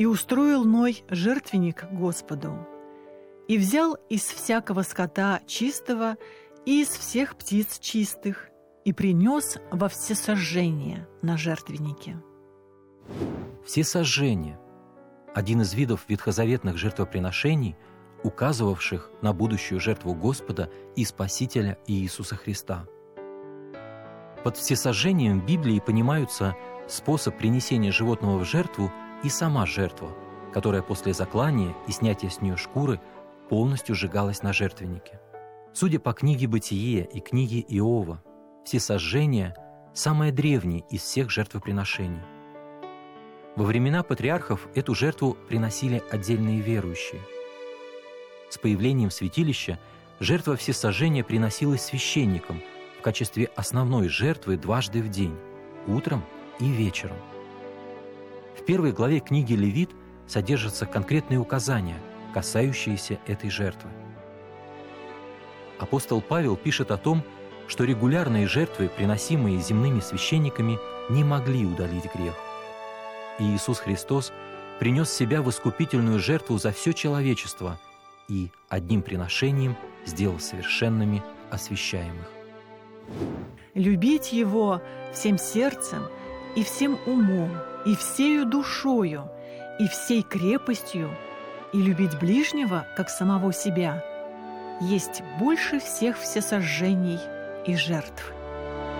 И устроил Ной жертвенник Господу, и взял из всякого скота чистого и из всех птиц чистых, и принес во всесожжение на жертвеннике. Всесожжение – один из видов ветхозаветных жертвоприношений, указывавших на будущую жертву Господа и Спасителя Иисуса Христа. Под всесожжением в Библии понимаются способ принесения животного в жертву и сама жертва, которая после заклания и снятия с нее шкуры полностью сжигалась на жертвеннике. Судя по книге «Бытие» и книге Иова, всесожжение – самое древнее из всех жертвоприношений. Во времена патриархов эту жертву приносили отдельные верующие. С появлением святилища жертва всесожжения приносилась священникам в качестве основной жертвы дважды в день – утром и вечером. В первой главе книги Левит содержатся конкретные указания, касающиеся этой жертвы. Апостол Павел пишет о том, что регулярные жертвы, приносимые земными священниками, не могли удалить грех. И Иисус Христос принес себя в искупительную жертву за все человечество и одним приношением сделал совершенными освящаемых. Любить Его всем сердцем и всем умом, и всею душою, и всей крепостью, и любить ближнего, как самого себя, есть больше всех всесожжений и жертв.